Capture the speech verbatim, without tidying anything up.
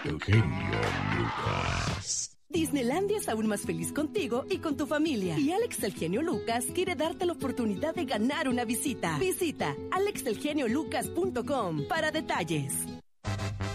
Eugenio Lucas. Disneylandia es aún más feliz contigo y con tu familia. Y Alex el Genio Lucas quiere darte la oportunidad de ganar una visita. Visita alex el genio lucas punto com para detalles.